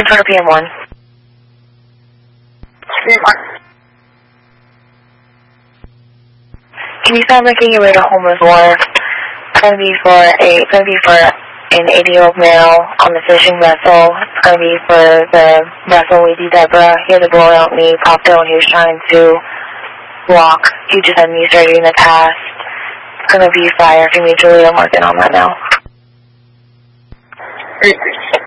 for PM1. Can you start making your way to Homeless Wharf? It's gonna be for an 80-year-old male on the fishing vessel. It's gonna be for the vessel Lady Deborah. He had a blown out knee, popped out when he was trying to walk. He just had knee surgery in the past. It's gonna be fire for me, Julie. I'm working on that now.